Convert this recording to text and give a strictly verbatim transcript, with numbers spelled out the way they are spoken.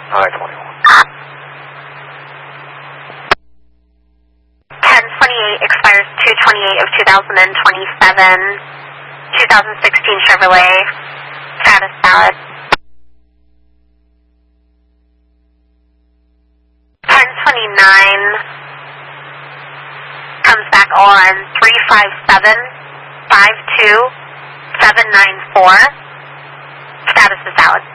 I twenty-one. ten twenty-eight expires two twenty-eight of two thousand twenty-seven. two thousand sixteen Chevrolet. Status valid. ten twenty-nine comes back on three five seven five two seven nine four. Status is valid.